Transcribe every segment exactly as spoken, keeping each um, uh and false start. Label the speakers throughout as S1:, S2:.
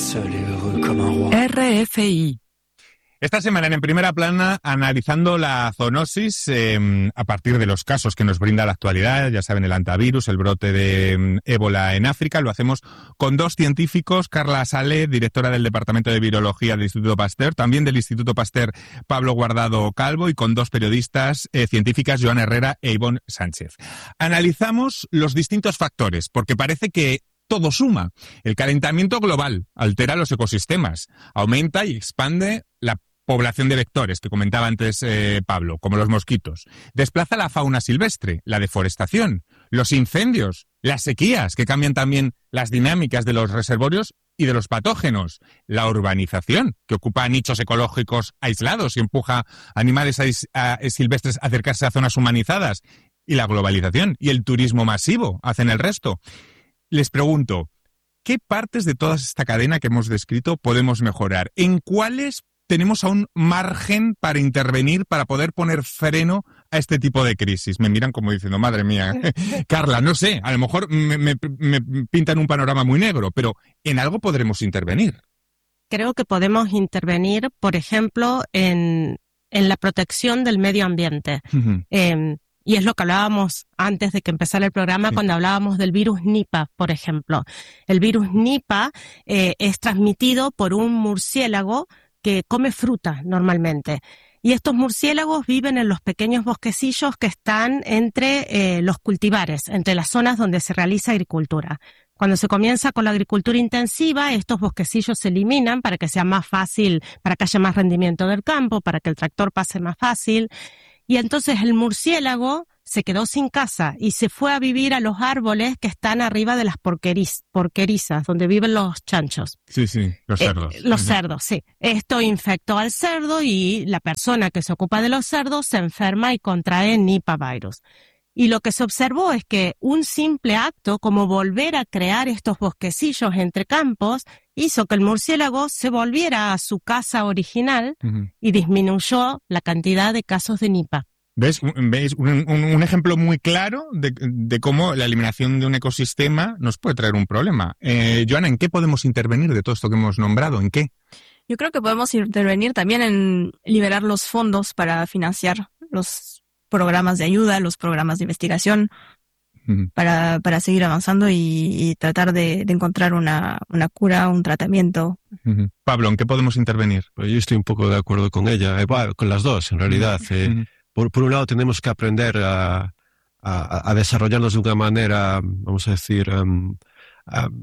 S1: seul et heureux comme un roi.
S2: R F I.
S3: Esta semana en Primera Plana, analizando la zoonosis eh, a partir de los casos que nos brinda la actualidad, ya saben, el hantavirus, el brote de eh, ébola en África, lo hacemos con dos científicos, Carla Sale, directora del Departamento de Virología del Instituto Pasteur, también del Instituto Pasteur Pablo Guardado Calvo, y con dos periodistas eh, científicas, Joana Herrera e Ivonne Sánchez. Analizamos los distintos factores, porque parece que todo suma. El calentamiento global altera los ecosistemas, aumenta y expande la población de vectores, que comentaba antes eh, Pablo, como los mosquitos. Desplaza la fauna silvestre, la deforestación, los incendios, las sequías, que cambian también las dinámicas de los reservorios y de los patógenos. La urbanización, que ocupa nichos ecológicos aislados y empuja animales ais- a, a, silvestres a acercarse a zonas humanizadas. Y la globalización y el turismo masivo hacen el resto. Les pregunto, ¿qué partes de toda esta cadena que hemos descrito podemos mejorar? ¿En cuáles tenemos aún margen para intervenir, para poder poner freno a este tipo de crisis? Me miran como diciendo, madre mía, Carla, no sé, a lo mejor me, me, me pintan un panorama muy negro, pero ¿en algo podremos intervenir?
S4: Creo que podemos intervenir, por ejemplo, en, en la protección del medio ambiente. Uh-huh. Eh, y es lo que hablábamos antes de que empezara el programa, sí. Cuando hablábamos del virus Nipah, por ejemplo. El virus Nipah eh, es transmitido por un murciélago que come fruta normalmente. Y estos murciélagos viven en los pequeños bosquecillos que están entre eh, los cultivares, entre las zonas donde se realiza agricultura. Cuando se comienza con la agricultura intensiva, estos bosquecillos se eliminan para que sea más fácil, para que haya más rendimiento del campo, para que el tractor pase más fácil. Y entonces el murciélago se quedó sin casa y se fue a vivir a los árboles que están arriba de las porqueriz, porquerizas, donde viven los chanchos.
S3: Sí, sí, los cerdos.
S4: Eh, los uh-huh. cerdos, sí. Esto infectó al cerdo y la persona que se ocupa de los cerdos se enferma y contrae Nipah virus. Y lo que se observó es que un simple acto, como volver a crear estos bosquecillos entre campos, hizo que el murciélago se volviera a su casa original uh-huh. y disminuyó la cantidad de casos de Nipah.
S3: ¿Ves? ¿Veis? Un, un, un ejemplo muy claro de, de cómo la eliminación de un ecosistema nos puede traer un problema. Eh, Joana, ¿en qué podemos intervenir de todo esto que hemos nombrado? ¿En qué?
S5: Yo creo que podemos intervenir también en liberar los fondos para financiar los programas de ayuda, los programas de investigación, uh-huh. para, para seguir avanzando y, y tratar de, de encontrar una, una cura, un tratamiento.
S3: Uh-huh. Pablo, ¿en qué podemos intervenir?
S6: Pues yo estoy un poco de acuerdo con ella, eh, bueno, con las dos, en realidad. Uh-huh. Eh, Por, por un lado, tenemos que aprender a, a, a desarrollarnos de una manera, vamos a decir, um, um,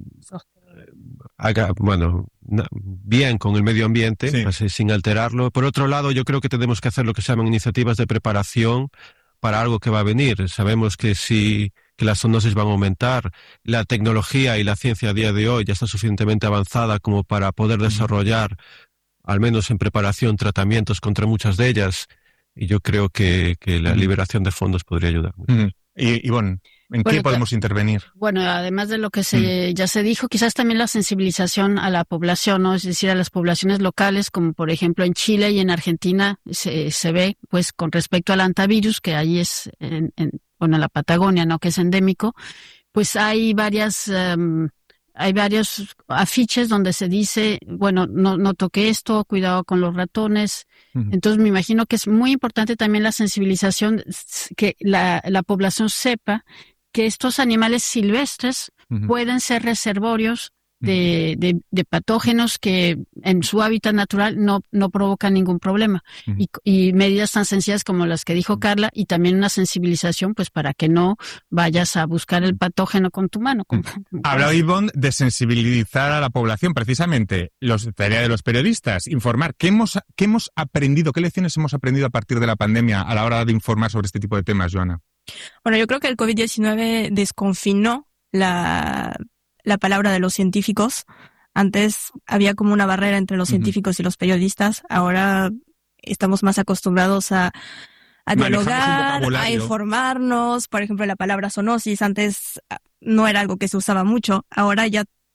S6: haga, bueno, bien con el medio ambiente, sí. así, sin alterarlo. Por otro lado, yo creo que tenemos que hacer lo que se llaman iniciativas de preparación para algo que va a venir. Sabemos que si que las zoonosis van a aumentar, la tecnología y la ciencia a día de hoy ya está suficientemente avanzada como para poder desarrollar, al menos en preparación, tratamientos contra muchas de ellas. Y yo creo que, que la liberación de fondos podría ayudar mucho.
S3: Mm. Y, Ivonne, ¿en bueno, qué podemos intervenir?
S7: Bueno, además de lo que se, mm. ya se dijo, quizás también la sensibilización a la población, ¿no? Es decir, a las poblaciones locales, como por ejemplo en Chile y en Argentina se, se ve, pues, con respecto al hantavirus, que ahí es, en, en, bueno, la Patagonia, ¿no? Que es endémico, pues hay varias... Um, Hay varios afiches donde se dice, bueno, no, no toque esto, cuidado con los ratones. Uh-huh. Entonces me imagino que es muy importante también la sensibilización, que la, la población sepa que estos animales silvestres uh-huh. pueden ser reservorios de, uh-huh. de, de patógenos que en su hábitat natural no, no provocan ningún problema. Uh-huh. Y, y medidas tan sencillas como las que dijo Carla, y también una sensibilización, pues, para que no vayas a buscar el patógeno con tu mano. Con,
S3: uh-huh. Hablaba Ivonne de sensibilizar a la población, precisamente, los, tarea de los periodistas, informar. ¿Qué hemos, qué hemos aprendido, qué lecciones hemos aprendido a partir de la pandemia a la hora de informar sobre este tipo de temas, Joana?
S5: Bueno, yo creo que el covid diecinueve desconfinó la... la palabra de los científicos. Antes había como una barrera entre los uh-huh. científicos y los periodistas. Ahora estamos más acostumbrados a, a dialogar, a informarnos. Por ejemplo, la palabra zoonosis antes no era algo que se usaba mucho. Ahora ya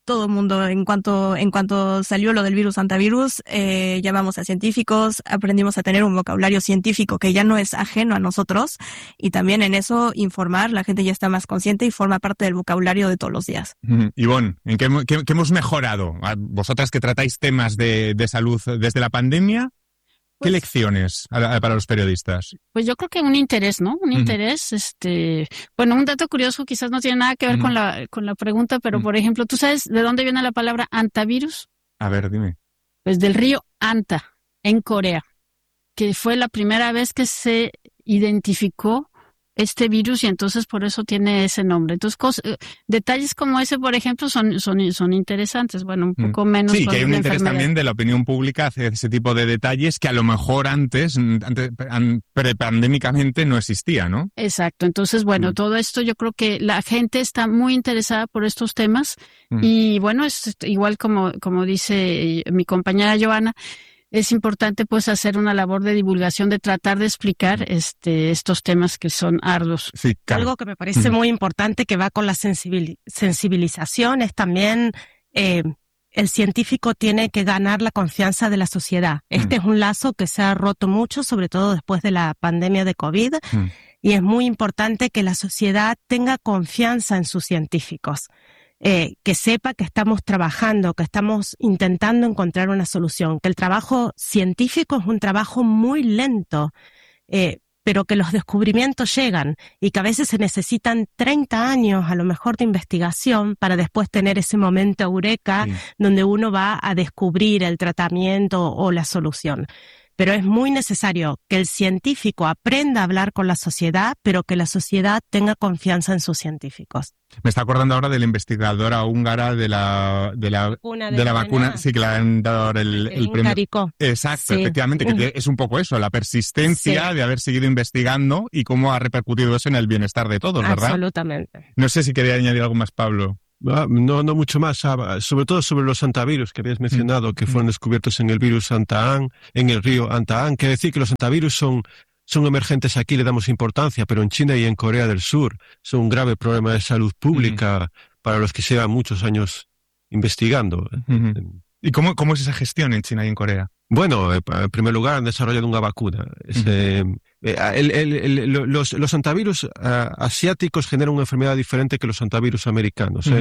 S5: todo el mundo, en cuanto, en cuanto salió lo del virus antivirus, eh, llamamos a científicos, aprendimos a tener un vocabulario científico que ya no es ajeno a nosotros, y también en eso informar, la gente ya está más consciente y forma parte del vocabulario de todos los días.
S3: Mm, Ivonne, ¿en qué, qué, qué hemos mejorado? Vosotras que tratáis temas de, de salud desde la pandemia, ¿qué
S7: Pues,
S3: lecciones a, a, para los periodistas?
S7: Pues yo creo que un interés, ¿no? Un
S3: Ujú.
S7: interés, este, bueno, un dato curioso quizás no tiene nada que ver
S3: Ujú.
S7: con la, con la pregunta, pero
S3: Ujú.
S7: por ejemplo, ¿tú sabes de dónde viene la palabra antivirus?
S3: A ver, dime.
S7: Pues del río Anta, en Corea, que fue la primera vez que se identificó este virus y entonces por eso tiene ese nombre. Entonces, cos- eh, detalles como ese, por ejemplo, son, son, son interesantes. Bueno, un poco menos.
S3: Sí,
S7: con
S3: que hay un
S7: la
S3: interés
S7: enfermedad.
S3: también de la opinión pública hacia ese tipo de detalles que a lo mejor antes, antes an- prepandémicamente no existía, ¿no?
S7: Exacto. Entonces, bueno,
S3: Mm.
S7: todo esto yo creo que la gente está muy interesada por estos temas
S3: Mm.
S7: y bueno, es igual como, como dice mi compañera Joana, es importante pues hacer una labor de divulgación, de tratar de explicar este estos temas que son arduos.
S3: Sí, claro.
S4: Algo que me parece
S3: Ujú.
S4: muy importante que va con la sensibil- sensibilización es también eh, el científico tiene que ganar la confianza de la sociedad. Este
S3: Mm.
S4: es un lazo que se ha roto mucho, sobre todo después de la pandemia de COVID,
S3: Mm.
S4: y es muy importante que la sociedad tenga confianza en sus científicos. Eh, que sepa que estamos trabajando, que estamos intentando encontrar una solución, que el trabajo científico es un trabajo muy lento, eh, pero que los descubrimientos llegan y que a veces se necesitan treinta años a lo mejor de investigación para después tener ese momento eureka
S3: Sí.
S4: donde uno va a descubrir el tratamiento o la solución. Pero es muy necesario que el científico aprenda a hablar con la sociedad, pero que la sociedad tenga confianza en sus científicos.
S3: Me está acordando ahora de la investigadora húngara de la, de la,
S4: Una
S3: de la
S4: de
S3: vacuna,
S4: Buena.
S3: sí, que le han dado ahora el, el premio.
S4: Caricó.
S3: Exacto,
S4: Sí.
S3: efectivamente, que
S4: Mm.
S3: te- es un poco eso, la persistencia
S4: Sí.
S3: de haber seguido investigando y cómo ha repercutido eso en el bienestar de todos, ¿verdad?
S4: Absolutamente.
S3: No sé si quería añadir algo más, Pablo.
S6: Ah, No, no mucho más, ah, sobre todo sobre los antivirus que habías mencionado, que fueron descubiertos en el virus Antaan, en el río Antaan. Quiere decir que los antivirus son, son emergentes aquí, le damos importancia, pero en China y en Corea del Sur son un grave problema de salud pública para los que llevan muchos años investigando.
S3: Ujú. ¿Y cómo, cómo es esa gestión en China y en Corea?
S6: Bueno, eh, en primer lugar, han desarrollado una vacuna. Es,
S3: Ujú.
S6: eh, eh, el- el- el- los, los antivirus ah, asiáticos generan una enfermedad diferente que los antivirus americanos. ¿eh?